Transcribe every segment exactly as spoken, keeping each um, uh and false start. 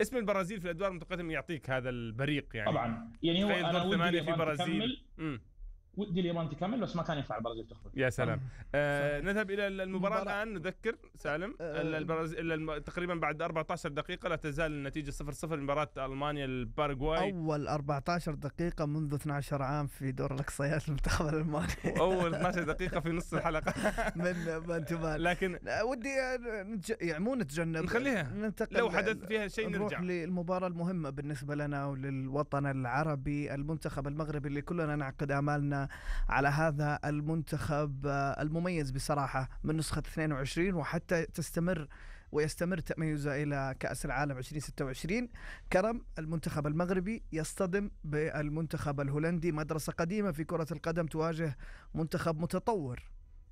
اسم البرازيل في الادوار المتقدمه يعطيك هذا البريق يعني. طبعا يعني هو تخيل انا دور ودي ثمانيه في اليابان برازيل. تكمل، ودي اليابان تكمل، بس ما كان ينفع البرازيل تخرج. يا سلام. آه نذهب الى المباراه مباراة. الان. نذكر سالم آه. البرازيل الم... تقريبا بعد أربعة عشر دقيقه لا تزال النتيجه صفر صفر مباراه المانيا الباراغواي. اول أربعة عشر دقيقة منذ اثني عشر عام في دور الاقصائيات المنتخب الالماني. واول اثني عشر دقيقه في نص الحلقه من بنتمان. لكن ودي نتج... يعني مو نتجنب، نخليها ننتقل لو حدث فيها شيء نروح نرجع للمباراة المهمة بالنسبة لنا وللوطن العربي، المنتخب المغربي اللي كلنا نعقد آمالنا على هذا المنتخب المميز بصراحة من نسخة اثنين وعشرين، وحتى تستمر ويستمر تميزه إلى كأس العالم عشرين ستة وعشرين. كرم المنتخب المغربي يصطدم بالمنتخب الهولندي، مدرسة قديمة في كرة القدم تواجه منتخب متطور.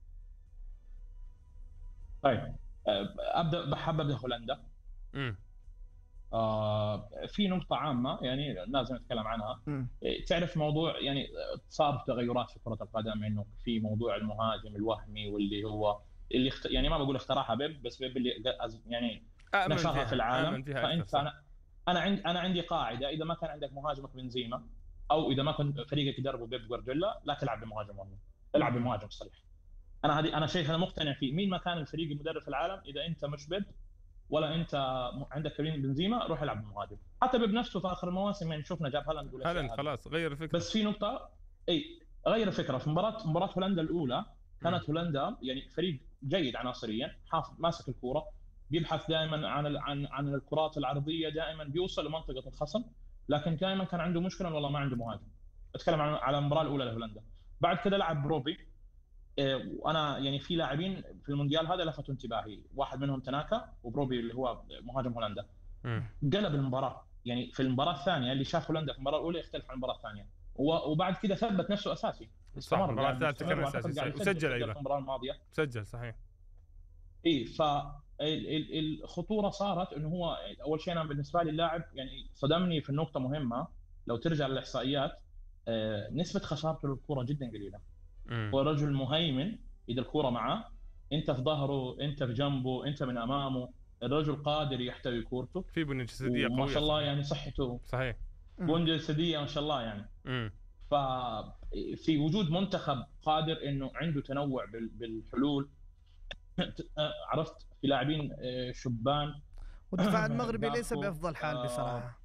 طيب أبدأ بحب أبدأ هولندا. امم آه في نقطة عامة يعني لازم نتكلم عنها. م. تعرف موضوع يعني صار تغيرات في كرة القدم، إنه في موضوع المهاجم الوهمي واللي هو اللي اخت... يعني ما بقول اخترعها بيب، بس بيب اللي يعني نشرها في العالم. فأنت أنا أنا عندي أنا عندي قاعدة: إذا ما كان عندك مهاجمك بنزيما، أو إذا ما كنت فريقك يدربه بيب جوارديولا، لا تلعب بمهاجم وهمي، العب بمهاجم صريح. أنا هذه أنا شيء أنا مقتنع فيه. مين ما كان الفريق المدرب في العالم، إذا أنت مش بيب ولا انت عندك كريم بنزيما، روح العب بمهاجم. حتى بنفسه في اخر المواسم يعني شفنا جاب هالاند ولا هالاند خلاص غير الفكره. بس في نقطه، اي غير الفكره في مباراه مباراه هولندا الاولى. كانت م. هولندا يعني فريق جيد عناصريا، حافظ ماسك الكوره، بيبحث دائما عن عن عن الكرات العرضيه، دائما بيوصل لمنطقه الخصم، لكن دائما كان عنده مشكله والله ما عنده مهاجم. اتكلم عن على المباراه الاولى لهولندا. بعد كده لعب بروبي. وانا يعني في لاعبين في المونديال هذا لفتوا انتباهي، واحد منهم تناكا وبروبي اللي هو مهاجم هولندا. م. قلب المباراه. يعني في المباراه الثانيه اللي شاف هولندا في المباراه الاولى يختلف عن المباراه الثانيه، وبعد كده ثبت نفسه اساسي. صح، المباراه الثالثه كان اساسي وسجل ايضا المباراه الماضيه سجل صحيح. اي فالخطوره صارت انه هو اول شيء انا بالنسبه لي اللاعب يعني صدمني في النقطه مهمه. لو ترجع للاحصائيات نسبه خسارته للكره جدا قليله. هو رجل مهيمن، اذا الكره معه، انت في ظهره، انت في جنبه، انت من امامه، الرجل قادر يحتوي كورته. في بنيه جسديه قويه ما شاء الله يعني صحته صحيح، بنيه جسديه ما شاء الله يعني. امم ففي وجود منتخب قادر انه عنده تنوع بالحلول. عرفت، في لاعبين شبان. والدفاع المغربي ليس بافضل حال بصراحه.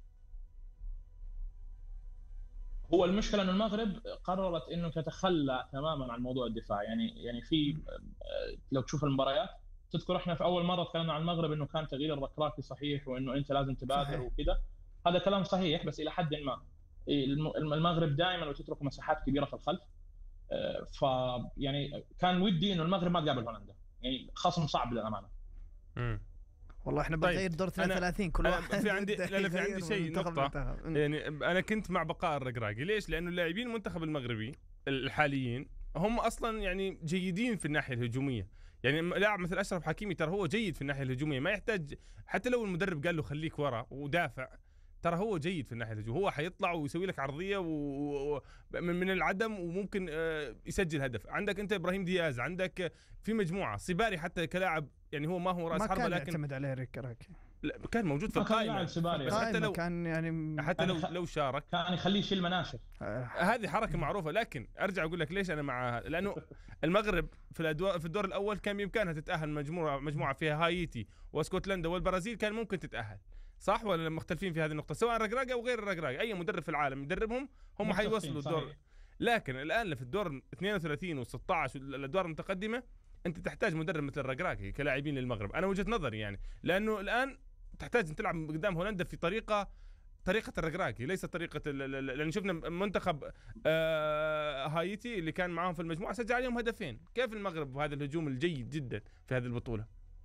هو المشكله انه المغرب قررت انه تتخلى تماما عن موضوع الدفاع. يعني يعني في لو تشوف المباريات تذكر احنا في اول مره تكلمنا عن المغرب انه كان تغيير الركراكي صحيح، وانه انت لازم تبادر وكذا. هذا كلام صحيح بس الى حد ما. المغرب دائما وتترك مساحات كبيره في الخلف. ف يعني كان ودي انه المغرب ما تقابل هولندا، يعني خصم صعب للامانه. امم والله احنا بنغير دور اثنين وثلاثين كل واحد. في عندي لا في عندي شيء نقطه. يعني انا كنت مع بقاء الركراكي. ليش؟ لانه اللاعبين المنتخب المغربي الحاليين هم اصلا يعني جيدين في الناحيه الهجوميه. يعني لاعب مثل اشرف حكيمي ترى هو جيد في الناحيه الهجوميه، ما يحتاج حتى لو المدرب قال له خليك ورا ودافع، ترى هو جيد في الناحيه الهجوميه. هو حيطلع ويسوي لك عرضيه و... من العدم وممكن يسجل هدف. عندك انت ابراهيم دياز، عندك في مجموعه صباري حتى كلاعب يعني هو ما هو راس حربه، لكن يعتمد عليه ركراكي. لا كان موجود في القائمه بس حتى لو كان يعني حتى لو لو شارك كان يخليه يشيل مناشف. هذه حركه معروفه. لكن ارجع اقول لك ليش انا مع، لانه المغرب في الادوار في الدور الاول كان بامكانها تتاهل مجموعه مجموعه فيها هايتي واسكتلندا والبرازيل، كان ممكن تتاهل. صح ولا مختلفين في هذه النقطه؟ سواء رقراقه او غير الرقراقه، اي مدرب في العالم يدربهم هم حيوصلوا الدور. لكن الان في الدور اثنين وثلاثين و16 والادوار المتقدمه انت تحتاج مدرب مثل الرقراقي كلاعبين للمغرب. انا وجهه نظري يعني، لانه الان تحتاج تلعب قدام هولندا في طريقه طريقه الرقراقي، ليس طريقه لان شفنا منتخب هايتي اللي كان معاهم في المجموعه سجل عليهم هدفين. كيف المغرب وهذا الهجوم الجيد جدا في هذه البطوله؟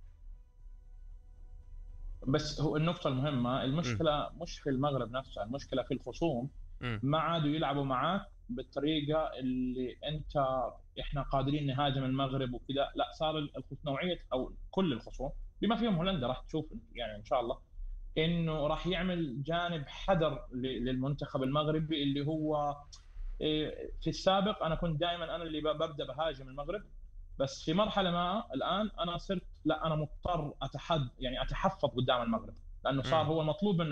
بس هو النقطه المهمه، المشكله م. مش في المغرب نفسها، المشكله في الخصوم. م. ما عادوا يلعبوا معاك بالطريقه اللي انت احنا قادرين نهاجم المغرب وكذا. لا، صار نوعيه او كل الخصوم بما فيهم هولندا راح تشوف يعني ان شاء الله انه راح يعمل جانب حذر للمنتخب المغربي، اللي هو في السابق انا كنت دائما انا اللي ببدا بهاجم المغرب، بس في مرحله ما الان انا صرت لا، انا مضطر اتحد يعني اتحفظ قدام المغرب، لانه صار هو المطلوب منه